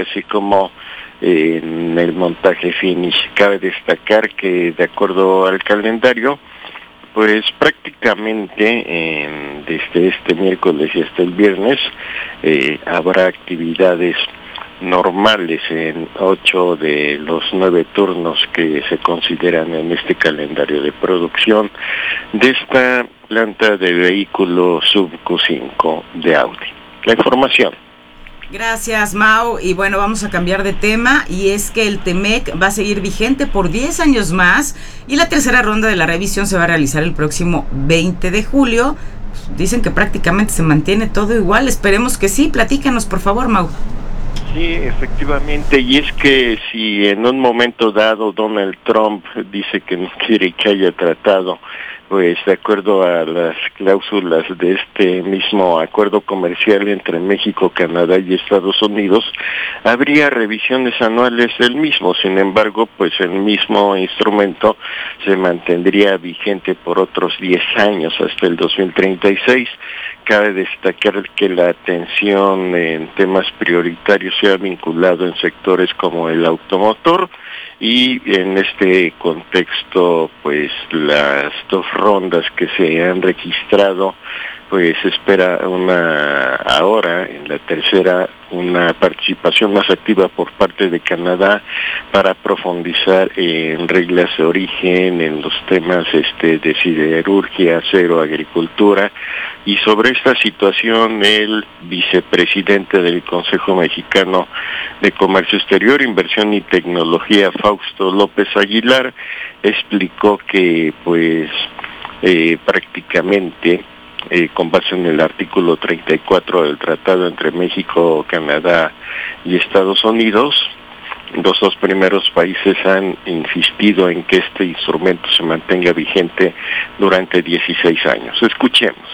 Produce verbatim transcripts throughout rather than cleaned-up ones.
así como eh, en el montaje finish. Cabe destacar que de acuerdo al calendario, pues prácticamente eh, desde este miércoles y hasta el viernes eh, habrá actividades normales en ocho de los nueve turnos que se consideran en este calendario de producción de esta planta de vehículo sub Q cinco de Audi. La información. Gracias, Mau. Y bueno, vamos a cambiar de tema, y es que el TEMEC va a seguir vigente por diez años más, y la tercera ronda de la revisión se va a realizar el próximo veinte de julio. Dicen que prácticamente se mantiene todo igual. Esperemos que sí. Platícanos, por favor, Mau. Sí, efectivamente, y es que si en un momento dado Donald Trump dice que no quiere que haya tratado, pues de acuerdo a las cláusulas de este mismo acuerdo comercial entre México, Canadá y Estados Unidos, habría revisiones anuales del mismo. Sin embargo, pues el mismo instrumento se mantendría vigente por otros diez años, hasta el dos mil treinta y seis. Cabe destacar que la atención en temas prioritarios se ha vinculado en sectores como el automotor, y en este contexto, pues las dos rondas que se han registrado, pues se espera una ahora, en la tercera, una participación más activa por parte de Canadá para profundizar en reglas de origen, en los temas este de siderurgia, acero, agricultura. Y sobre esta situación, el vicepresidente del Consejo Mexicano de Comercio Exterior, Inversión y Tecnología, Fausto López Aguilar, explicó que pues eh, prácticamente Eh, con base en el artículo treinta y cuatro del tratado entre México, Canadá y Estados Unidos, los dos primeros países han insistido en que este instrumento se mantenga vigente durante dieciséis años. Escuchemos.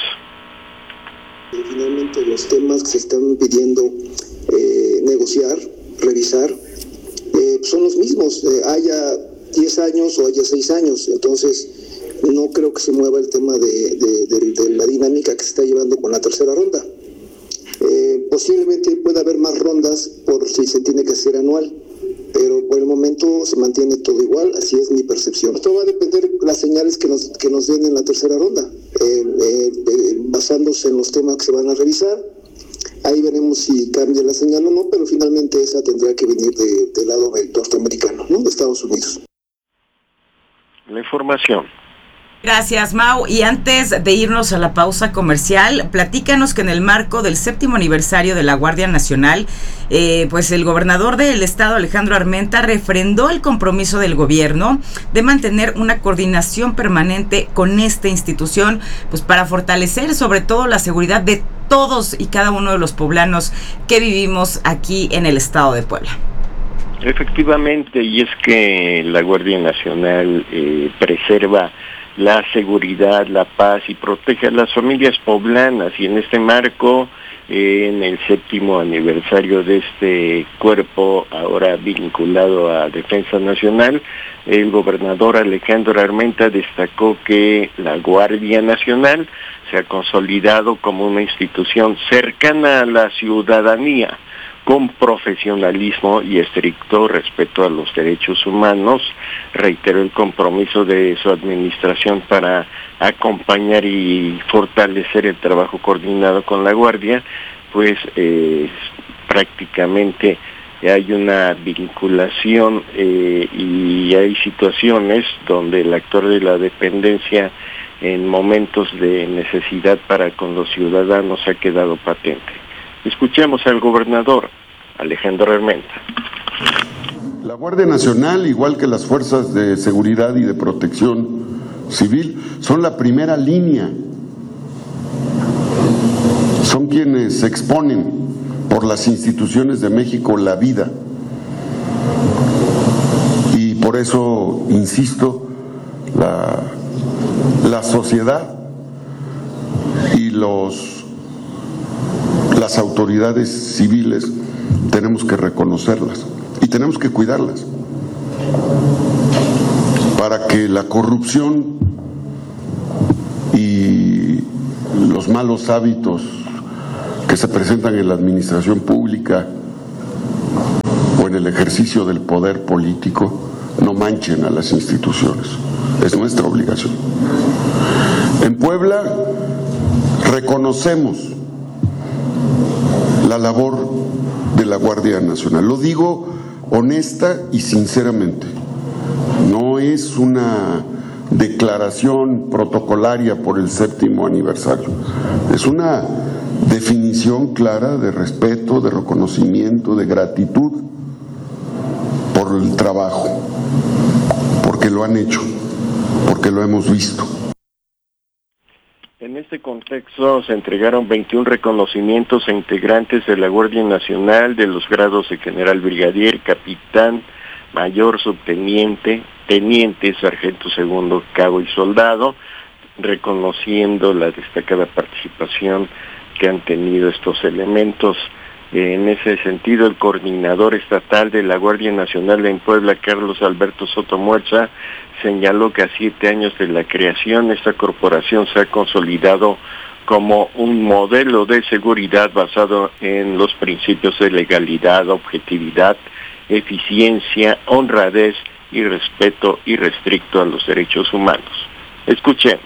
Finalmente, los temas que se están pidiendo eh, negociar, revisar, eh, son los mismos, eh, haya diez años o haya seis años. Entonces, no creo que se mueva el tema de, de, de, de la dinámica que se está llevando con la tercera ronda. Eh, posiblemente pueda haber más rondas por si se tiene que hacer anual, pero por el momento se mantiene todo igual, así es mi percepción. Esto va a depender de las señales que nos, que nos den en la tercera ronda, eh, eh, eh, basándose en los temas que se van a revisar. Ahí veremos si cambia la señal o no, pero finalmente esa tendrá que venir de, del lado norteamericano, ¿no? De Estados Unidos. La información. Gracias, Mau. Y antes de irnos a la pausa comercial, platícanos que en el marco del séptimo aniversario de la Guardia Nacional, eh, pues el gobernador del estado, Alejandro Armenta, refrendó el compromiso del gobierno de mantener una coordinación permanente con esta institución, pues para fortalecer sobre todo la seguridad de todos y cada uno de los poblanos que vivimos aquí en el estado de Puebla. Efectivamente, y es que la Guardia Nacional eh, preserva la seguridad, la paz y protege a las familias poblanas, y en este marco, eh, en el séptimo aniversario de este cuerpo, ahora vinculado a Defensa Nacional, el gobernador Alejandro Armenta destacó que la Guardia Nacional se ha consolidado como una institución cercana a la ciudadanía, con profesionalismo y estricto respeto a los derechos humanos. Reiteró el compromiso de su administración para acompañar y fortalecer el trabajo coordinado con la Guardia, pues eh, prácticamente hay una vinculación eh, y hay situaciones donde el actor de la dependencia en momentos de necesidad para con los ciudadanos ha quedado patente. Escuchemos al gobernador Alejandro Armenta. La Guardia Nacional, igual que las fuerzas de seguridad y de protección civil, son la primera línea. Son quienes exponen por las instituciones de México la vida. Y por eso, insisto, la, la sociedad y los las autoridades civiles tenemos que reconocerlas y tenemos que cuidarlas para que la corrupción y los malos hábitos que se presentan en la administración pública en el ejercicio del poder político no manchen a las instituciones. Es nuestra obligación. En Puebla reconocemos la labor de la Guardia Nacional. Lo digo honesta y sinceramente. No es una declaración protocolaria por el séptimo aniversario. Es una definición clara de respeto, de reconocimiento, de gratitud por el trabajo, porque lo han hecho, porque lo hemos visto. En este contexto se entregaron veintiún reconocimientos a integrantes de la Guardia Nacional de los grados de general brigadier, capitán, mayor, subteniente, teniente, sargento segundo, cabo y soldado, reconociendo la destacada participación que han tenido estos elementos. En ese sentido, el coordinador estatal de la Guardia Nacional en Puebla, Carlos Alberto Soto Muerza, señaló que a siete años de la creación, esta corporación se ha consolidado como un modelo de seguridad basado en los principios de legalidad, objetividad, eficiencia, honradez y respeto irrestricto a los derechos humanos. Escuchemos.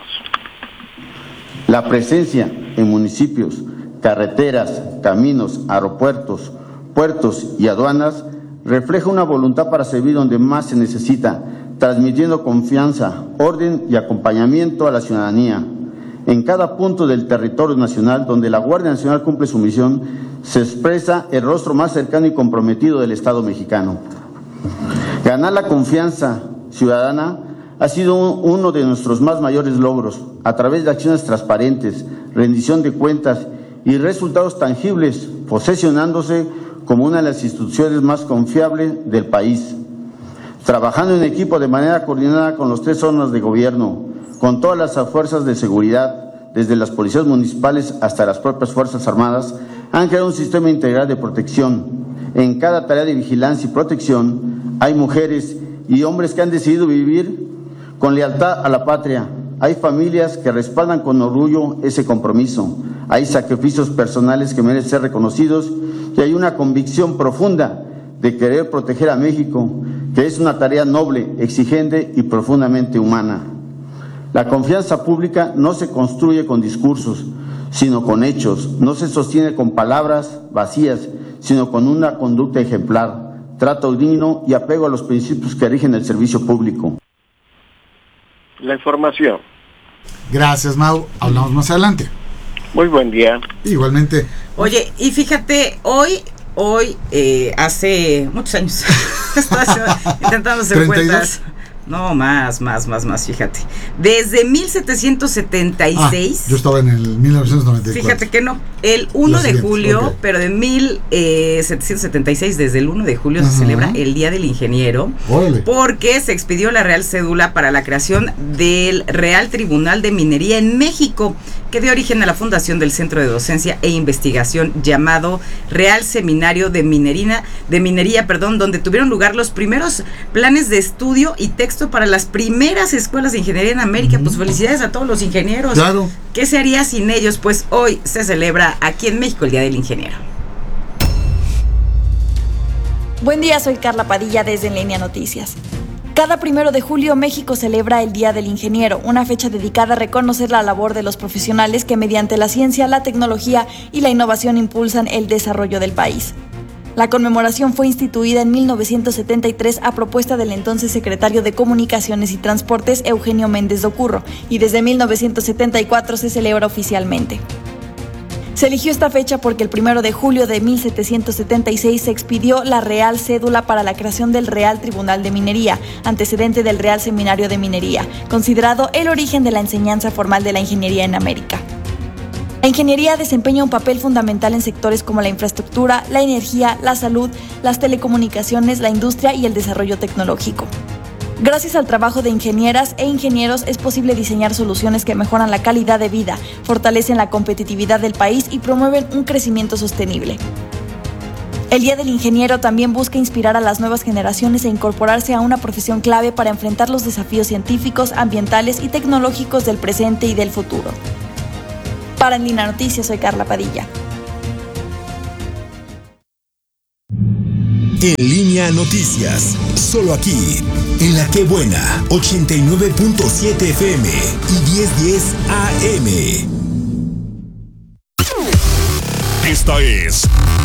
La presencia en municipios, carreteras, caminos, aeropuertos, puertos y aduanas refleja una voluntad para servir donde más se necesita, transmitiendo confianza, orden y acompañamiento a la ciudadanía. En cada punto del territorio nacional donde la Guardia Nacional cumple su misión, se expresa el rostro más cercano y comprometido del Estado mexicano. Ganar la confianza ciudadana ha sido uno de nuestros más mayores logros, a través de acciones transparentes, rendición de cuentas y resultados tangibles, posesionándose como una de las instituciones más confiables del país. Trabajando en equipo de manera coordinada con los tres órganos de gobierno, con todas las fuerzas de seguridad, desde las policías municipales hasta las propias Fuerzas Armadas, han creado un sistema integral de protección. En cada tarea de vigilancia y protección hay mujeres y hombres que han decidido vivir con lealtad a la patria. Hay familias que respaldan con orgullo ese compromiso. Hay sacrificios personales que merecen ser reconocidos y hay una convicción profunda de querer proteger a México, que es una tarea noble, exigente y profundamente humana. La confianza pública no se construye con discursos, sino con hechos. No se sostiene con palabras vacías, sino con una conducta ejemplar, trato digno y apego a los principios que rigen el servicio público. La información. Gracias, Mau. Hablamos más adelante. Muy buen día. Igualmente. Oye, y fíjate, hoy, hoy, eh, hace muchos años, estoy intentando hacer ¿treinta y dos? cuentas. No, más, más, más, más, fíjate. Desde mil setecientos setenta y seis. Ah, yo estaba en el mil novecientos noventa y cuatro. Fíjate que no, el uno de julio, okay. pero de mil setecientos setenta y seis, desde el uno de julio Ajá. se celebra el Día del Ingeniero. Órale. Porque se expidió la Real Cédula para la creación del Real Tribunal de Minería en México, que dio origen a la fundación del Centro de Docencia e Investigación llamado Real Seminario de Minería, de Minería, perdón, donde tuvieron lugar los primeros planes de estudio y texto para las primeras escuelas de ingeniería en América. Uh-huh. Pues felicidades a todos los ingenieros. Claro. ¿Qué se haría sin ellos? Pues hoy se celebra aquí en México el Día del Ingeniero. Buen día, soy Carla Padilla desde En Línea Noticias. Cada primero de julio México celebra el Día del Ingeniero, una fecha dedicada a reconocer la labor de los profesionales que mediante la ciencia, la tecnología y la innovación impulsan el desarrollo del país. La conmemoración fue instituida en mil novecientos setenta y tres a propuesta del entonces secretario de Comunicaciones y Transportes, Eugenio Méndez Docurro, y desde mil novecientos setenta y cuatro se celebra oficialmente. Se eligió esta fecha porque el primero de julio de mil setecientos setenta y seis se expidió la Real Cédula para la creación del Real Tribunal de Minería, antecedente del Real Seminario de Minería, considerado el origen de la enseñanza formal de la ingeniería en América. La ingeniería desempeña un papel fundamental en sectores como la infraestructura, la energía, la salud, las telecomunicaciones, la industria y el desarrollo tecnológico. Gracias al trabajo de ingenieras e ingenieros es posible diseñar soluciones que mejoran la calidad de vida, fortalecen la competitividad del país y promueven un crecimiento sostenible. El Día del Ingeniero también busca inspirar a las nuevas generaciones e incorporarse a una profesión clave para enfrentar los desafíos científicos, ambientales y tecnológicos del presente y del futuro. Para En Línea Noticias, soy Carla Padilla. En Línea Noticias, solo aquí, en La Qué Buena, ochenta y nueve punto siete F M y diez diez A M. Esta es